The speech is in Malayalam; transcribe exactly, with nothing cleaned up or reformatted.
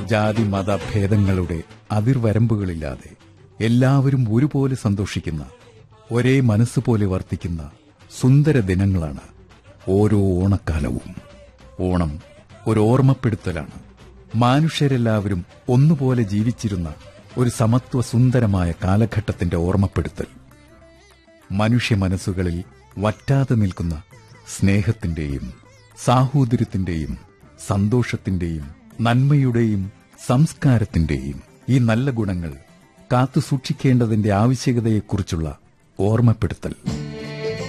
ജാതി മത ഭേദങ്ങളുടെ അതിർവരമ്പുകളില്ലാതെ എല്ലാവരും ഒരുപോലെ സന്തോഷിക്കുന്ന, ഒരേ മനസ്സുപോലെ വർത്തിക്കുന്ന സുന്ദര ദിനങ്ങളാണ് ഓരോ ഓണക്കാലവും. ഓണം ഒരു ഓർമ്മപ്പെടുത്തലാണ്. മനുഷ്യരെല്ലാവരും ഒന്നുപോലെ ജീവിച്ചിരുന്ന ഒരു സമത്വ സുന്ദരമായ കാലഘട്ടത്തിന്റെ ഓർമ്മപ്പെടുത്തൽ. മനുഷ്യ മനസ്സുകളിൽ വറ്റാതെ നിൽക്കുന്ന സ്നേഹത്തിന്റെയും സാഹോദര്യത്തിന്റെയും സന്തോഷത്തിന്റെയും നന്മയുടെയും സംസ്കാരത്തിന്റെയും ഈ നല്ല ഗുണങ്ങൾ കാത്തുസൂക്ഷിക്കേണ്ടതിന്റെ ആവശ്യകതയെക്കുറിച്ചുള്ള ഓർമ്മപ്പെടുത്തൽ.